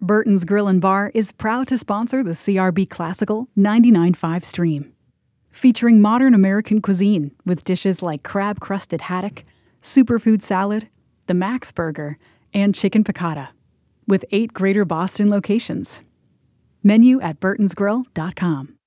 Burton's Grill and Bar is proud to sponsor the CRB Classical 99.5 stream. Featuring modern American cuisine with dishes like crab-crusted haddock, superfood salad, the Max Burger, and chicken piccata, with 8 Greater Boston locations. Menu at burtonsgrill.com.